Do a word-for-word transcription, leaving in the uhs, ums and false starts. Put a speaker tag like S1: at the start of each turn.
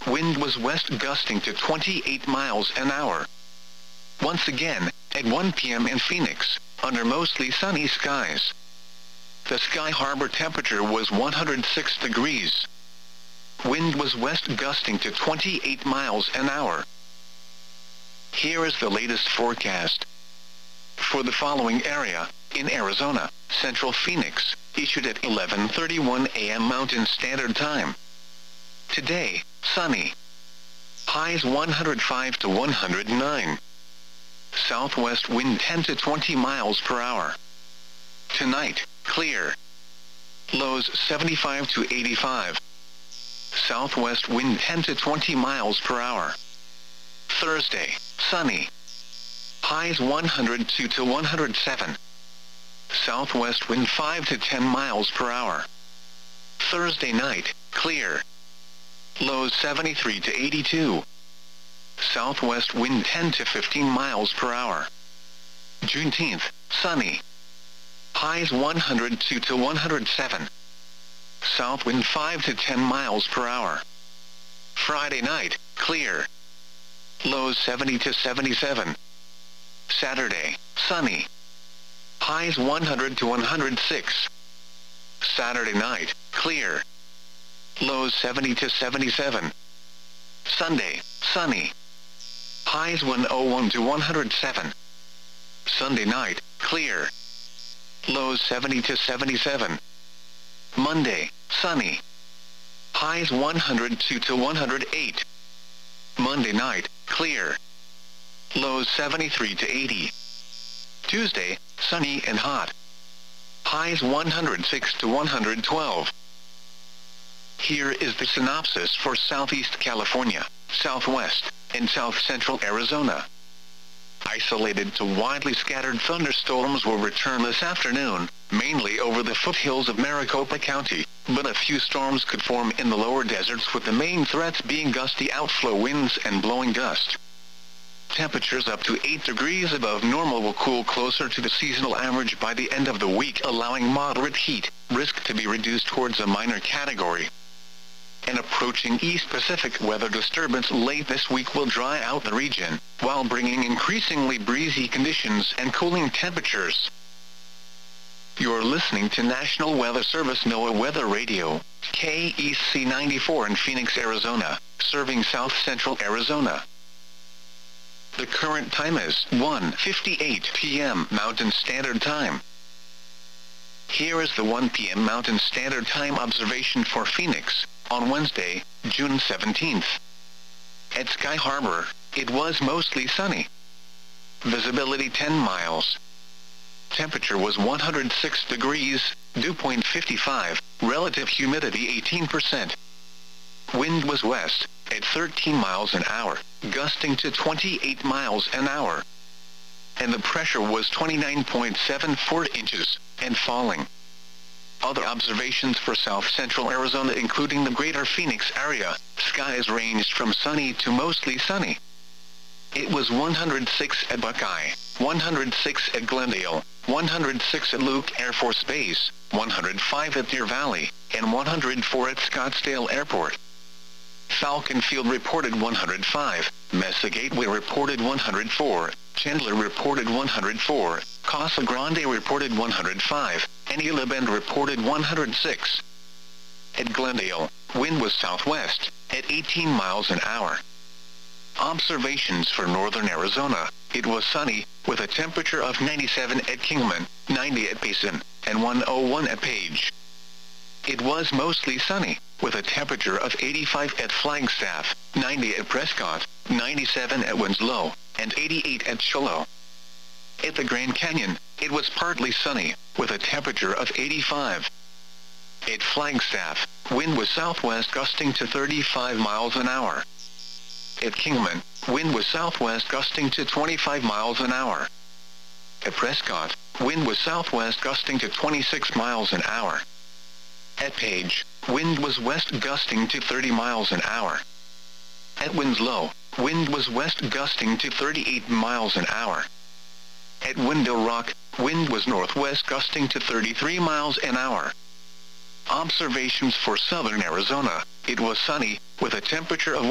S1: wind was west gusting to twenty-eight miles an hour. Once again, at one p m in Phoenix, under mostly sunny skies. The Sky Harbor temperature was one hundred six degrees. Wind was west gusting to twenty-eight miles an hour. Here is the latest forecast. For the following area, in Arizona, Central Phoenix, issued at eleven thirty-one a m Mountain Standard Time. Today, sunny. Highs one hundred five to one hundred nine. Southwest wind ten to twenty miles per hour. Tonight, clear. Lows seventy-five to eighty-five. Southwest wind ten to twenty miles per hour. Thursday, sunny. Highs one hundred two to one hundred seven. Southwest wind five to ten miles per hour. Thursday night, clear. Lows seventy-three to eighty-two. Southwest wind ten to fifteen miles per hour. Juneteenth, sunny. Highs one hundred two to one hundred seven. South wind five to ten miles per hour. Friday night, clear. Lows seventy to seventy-seven. Saturday, sunny. Highs one hundred to one hundred six. Saturday night, clear. Lows seventy to seventy-seven. Sunday, sunny. Highs one oh one to one hundred seven. Sunday night, clear. Lows seventy to seventy-seven. Monday, sunny. Highs one hundred two to one hundred eight. Monday night, clear. Lows seventy-three to eighty. Tuesday, sunny and hot. Highs one hundred six to one hundred twelve. Here is the synopsis for Southeast California, Southwest, and South Central Arizona. Isolated to widely scattered thunderstorms will return this afternoon, mainly over the foothills of Maricopa County, but a few storms could form in the lower deserts, with the main threats being gusty outflow winds and blowing dust. Temperatures up to eight degrees above normal will cool closer to the seasonal average by the end of the week, allowing moderate heat risk to be reduced towards a minor category. An approaching East Pacific weather disturbance late this week will dry out the region, while bringing increasingly breezy conditions and cooling temperatures. You're listening to National Weather Service NOAA Weather Radio, K E C ninety-four in Phoenix, Arizona, serving South Central Arizona. The current time is one fifty-eight p m Mountain Standard Time. Here is the one p m Mountain Standard Time observation for Phoenix, on Wednesday, June seventeenth. At Sky Harbor, it was mostly sunny. Visibility ten miles. Temperature was one hundred six degrees, dew point fifty-five, relative humidity eighteen percent. Wind was west, at thirteen miles an hour, gusting to twenty-eight miles an hour. And the pressure was twenty-nine point seven four inches, and falling. Other observations for South Central Arizona, including the greater Phoenix area, skies ranged from sunny to mostly sunny. It was one hundred six at Buckeye, one hundred six at Glendale, one hundred six at Luke Air Force Base, one hundred five at Deer Valley, and one hundred four at Scottsdale Airport. Falcon Field reported one hundred five, Mesa Gateway reported one hundred four, Chandler reported one hundred four, Casa Grande reported one hundred five, and Isla Bend reported one hundred six. At Glendale, wind was southwest, at eighteen miles an hour. Observations for northern Arizona, it was sunny, with a temperature of ninety-seven at Kingman, ninety at Payson, and one oh one at Page. It was mostly sunny, with a temperature of eighty-five at Flagstaff, ninety at Prescott, ninety-seven at Winslow, and eighty-eight at Shiloh. At the Grand Canyon, it was partly sunny, with a temperature of eighty-five. At Flagstaff, wind was southwest gusting to thirty-five miles an hour. At Kingman, wind was southwest gusting to twenty-five miles an hour. At Prescott, wind was southwest gusting to twenty-six miles an hour. At Page, wind was west gusting to thirty miles an hour. At Winslow, wind was west gusting to thirty-eight miles an hour. At Window Rock, wind was northwest gusting to thirty-three miles an hour. Observations for southern Arizona, it was sunny, with a temperature of